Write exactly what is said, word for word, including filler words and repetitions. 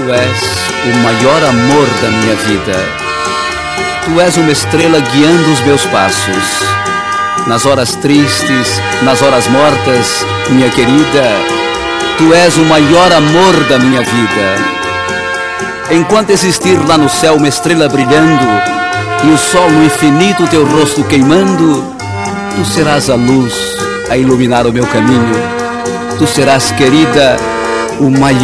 Tu és o maior amor da minha vida. Tu és uma estrela guiando os meus passos. Nas horas tristes, nas horas mortas, minha querida, Tu és o maior amor da minha vida. Enquanto existir lá no céu uma estrela brilhando e o sol no infinito teu rosto queimando, Tu serás a luz a iluminar o meu caminho. Tu serás, querida, o maior